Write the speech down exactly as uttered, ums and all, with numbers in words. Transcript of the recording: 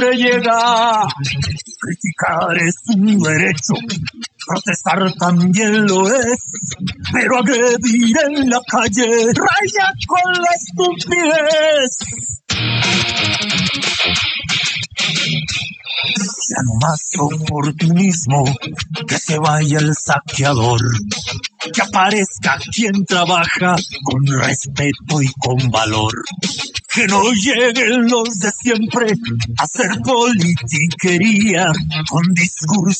te llega. Criticar es un derecho, protestar también lo es, pero agredir en la calle raya con la estupidez. Ya no más oportunismo, que se vaya el saqueador, que aparezca quien trabaja con respeto y con valor. Que no lleguen los de siempre a hacer politiquería con discursos